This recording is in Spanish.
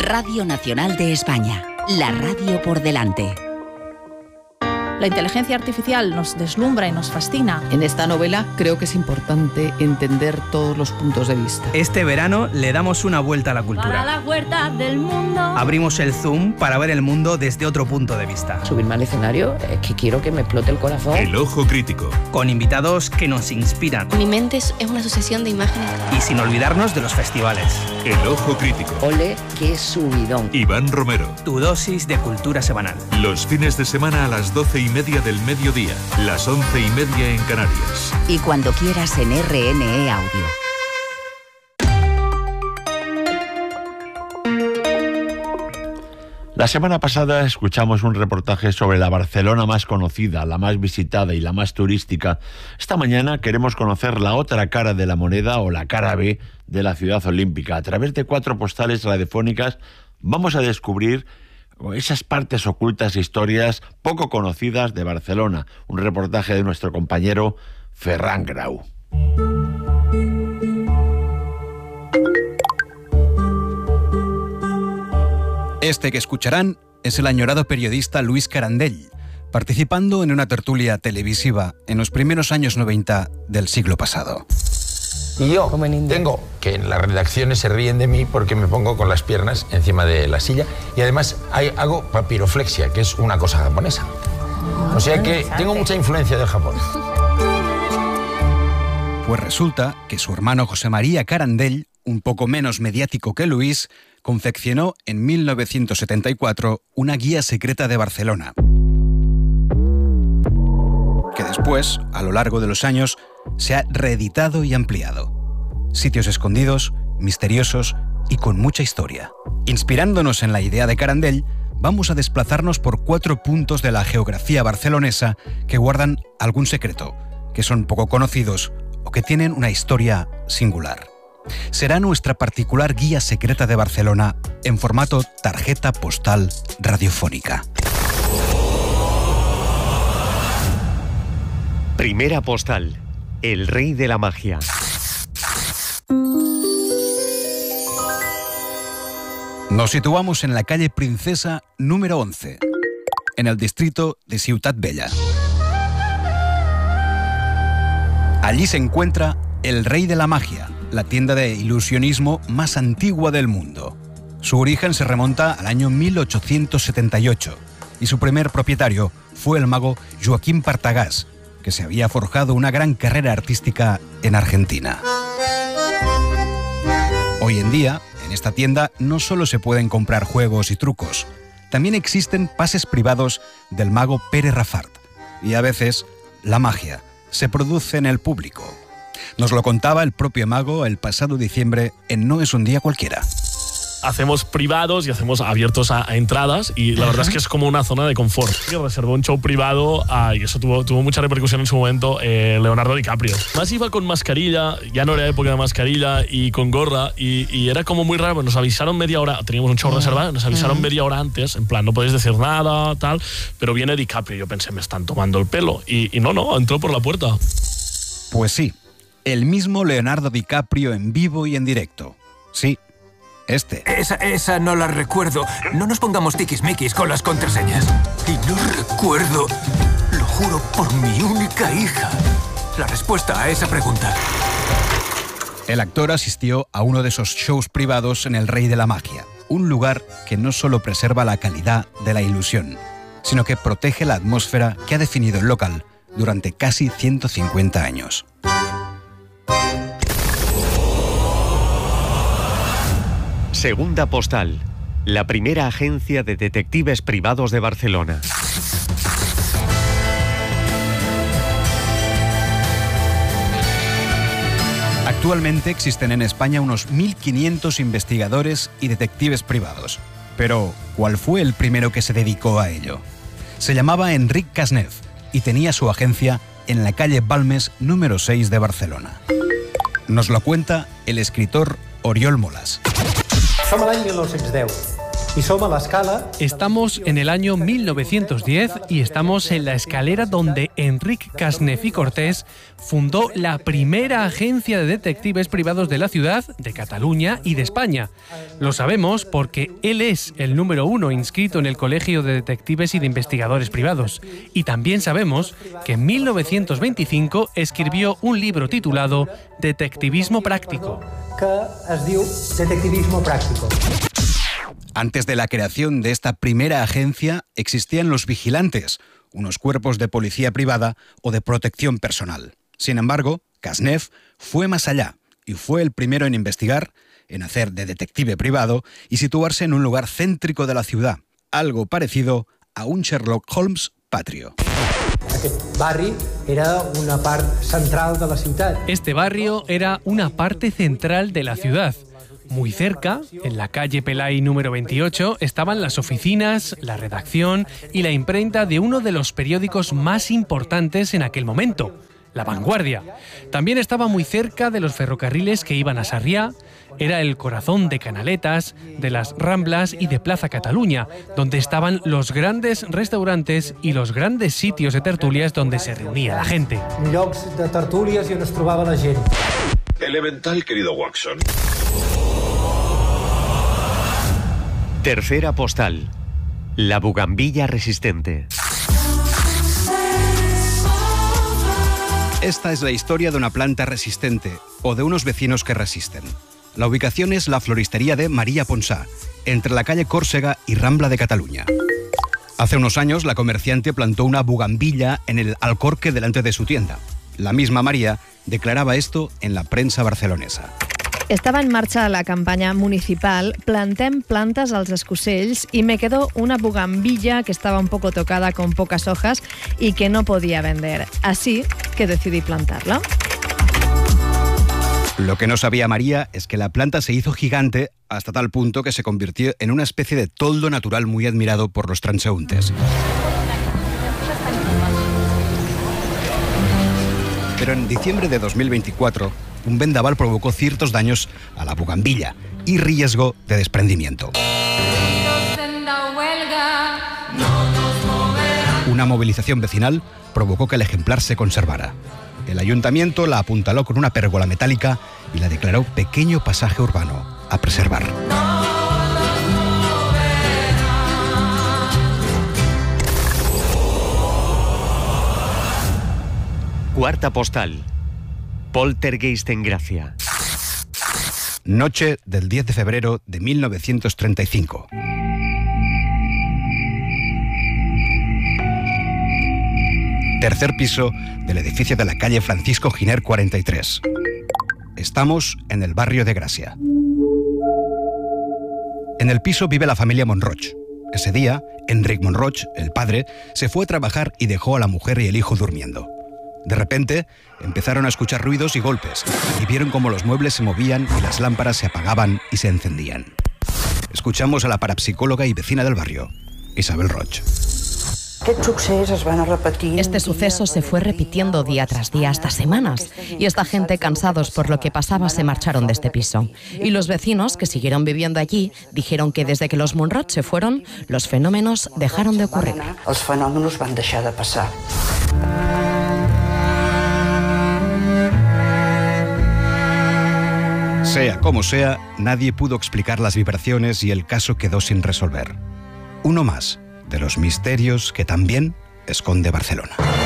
Radio Nacional de España, la radio por delante. La inteligencia artificial nos deslumbra y nos fascina. En esta novela creo que es importante entender todos los puntos de vista. Este verano le damos una vuelta a la cultura. Para la vuelta del mundo. Abrimos el zoom para ver el mundo desde otro punto de vista. Subirme al escenario es que quiero que me explote el corazón. El ojo crítico. Con invitados que nos inspiran. Mi mente es una sucesión de imágenes. Y sin olvidarnos de los festivales. El ojo crítico. Ole, qué subidón. Iván Romero. Tu dosis de cultura semanal. Los fines de semana a las 12:30 del mediodía, las 11:30 en Canarias. Y cuando quieras en RNE Audio. La semana pasada escuchamos un reportaje sobre la Barcelona más conocida, la más visitada y la más turística. Esta mañana queremos conocer la otra cara de la moneda, o la cara B de la ciudad olímpica. A través de 4 postales radiofónicas vamos a descubrir esas partes ocultas e historias poco conocidas de Barcelona. Un reportaje de nuestro compañero Ferran Grau. Este que escucharán es el añorado periodista Luis Carandell, participando en una tertulia televisiva en los primeros años 90 del siglo pasado. Y yo tengo que en las redacciones se ríen de mí porque me pongo con las piernas encima de la silla y además hago papiroflexia, que es una cosa japonesa. O sea que tengo mucha influencia del Japón. Pues resulta que su hermano José María Carandell, un poco menos mediático que Luis, confeccionó en 1974 una guía secreta de Barcelona, que después, a lo largo de los años, se ha reeditado y ampliado. Sitios escondidos, misteriosos y con mucha historia. Inspirándonos en la idea de Carandell, vamos a desplazarnos por 4 puntos de la geografía barcelonesa que guardan algún secreto, que son poco conocidos o que tienen una historia singular. Será nuestra particular guía secreta de Barcelona en formato tarjeta postal radiofónica. Primera postal. El rey de la magia. Nos situamos en la calle Princesa número 11, en el distrito de Ciutat Vella. Allí se encuentra el Rey de la Magia, la tienda de ilusionismo más antigua del mundo. Su origen se remonta al año 1878 y su primer propietario fue el mago Joaquín Partagás, que se había forjado una gran carrera artística en Argentina. Hoy en día, en esta tienda no solo se pueden comprar juegos y trucos, también existen pases privados del mago Pere Rafart, y a veces la magia se produce en el público. Nos lo contaba el propio mago el pasado diciembre en No es un día cualquiera. Hacemos privados y hacemos abiertos a entradas y la verdad es que es como una zona de confort. Reservó un show privado y eso tuvo mucha repercusión en su momento, Leonardo DiCaprio. Más iba con mascarilla, ya no era época de mascarilla, y con gorra, y era como muy raro. Nos avisaron media hora, teníamos un show reservado, nos avisaron media hora antes, en plan, no podéis decir nada, tal, pero viene DiCaprio. Yo pensé, me están tomando el pelo, y no, entró por la puerta. Pues sí, el mismo Leonardo DiCaprio en vivo y en directo. Sí. Esa no la recuerdo. No nos pongamos tiquismiquis con las contraseñas. Y no recuerdo, lo juro por mi única hija, la respuesta a esa pregunta. El actor asistió a uno de esos shows privados en el Rey de la Magia, un lugar que no solo preserva la calidad de la ilusión, sino que protege la atmósfera que ha definido el local durante casi 150 años. Segunda postal. La primera agencia de detectives privados de Barcelona. Actualmente existen en España unos 1.500 investigadores y detectives privados. Pero, ¿cuál fue el primero que se dedicó a ello? Se llamaba Enric Casnev y tenía su agencia en la calle Balmes número 6 de Barcelona. Nos lo cuenta el escritor Oriol Molas. Som a l'any 1910. Estamos en el año 1910 y estamos en la escalera donde Enric Casnef i Cortés fundó la primera agencia de detectives privados de la ciudad, de Cataluña y de España. Lo sabemos porque él es el número 1 inscrito en el Colegio de Detectives y de Investigadores Privados. Y también sabemos que en 1925 escribió un libro titulado Detectivismo Práctico. Que es diu Detectivismo Práctico. Antes de la creación de esta primera agencia existían los vigilantes, unos cuerpos de policía privada o de protección personal. Sin embargo, Casnef fue más allá y fue el primero en investigar, en hacer de detective privado y situarse en un lugar céntrico de la ciudad, algo parecido a un Sherlock Holmes patrio. Aquest barri era una part central de la ciutat. Este barrio era una parte central de la ciudad. Muy cerca, en la calle Pelay número 28, estaban las oficinas, la redacción y la imprenta de uno de los periódicos más importantes en aquel momento, La Vanguardia. También estaba muy cerca de los ferrocarriles que iban a Sarriá, era el corazón de Canaletas, de las Ramblas y de Plaza Cataluña, donde estaban los grandes restaurantes y los grandes sitios de tertulias donde se reunía la gente. Llocs de tertúlies i on es trobava la gent. Elemental, querido Watson. Tercera postal. La bugambilla resistente. Esta es la historia de una planta resistente o de unos vecinos que resisten. La ubicación es la floristería de María Ponsá, entre la calle Córcega y Rambla de Cataluña. Hace unos años, la comerciante plantó una bugambilla en el alcorque delante de su tienda. La misma María declaraba esto en la prensa barcelonesa. Estaba en marcha la campaña municipal Plantem plantas als escocells y me quedó una bugambilla que estaba un poco tocada con pocas hojas y que no podía vender. Así que decidí plantarla. Lo que no sabía María es que la planta se hizo gigante hasta tal punto que se convirtió en una especie de toldo natural muy admirado por los transeúntes. Pero en diciembre de 2024, un vendaval provocó ciertos daños a la bugambilla y riesgo de desprendimiento. Una movilización vecinal provocó que el ejemplar se conservara. El ayuntamiento la apuntaló con una pérgola metálica y la declaró pequeño pasaje urbano a preservar. Cuarta postal. Poltergeist en Gracia. Noche del 10 de febrero de 1935. Tercer piso del edificio de la calle Francisco Giner 43. Estamos en el barrio de Gracia. En el piso vive la familia Monroig. Ese día, Enric Monroig, el padre, se fue a trabajar y dejó a la mujer y el hijo durmiendo. De repente, empezaron a escuchar ruidos y golpes, y vieron cómo los muebles se movían y las lámparas se apagaban y se encendían. Escuchamos a la parapsicóloga y vecina del barrio, Isabel Roig. Este suceso se fue repitiendo día tras día hasta semanas, y esta gente, cansados por lo que pasaba, se marcharon de este piso. Y los vecinos que siguieron viviendo allí dijeron que desde que los Monroig se fueron, los fenómenos dejaron de ocurrir. Los fenómenos van a dejar de pasar. Sea como sea, nadie pudo explicar las vibraciones y el caso quedó sin resolver. Uno más de los misterios que también esconde Barcelona.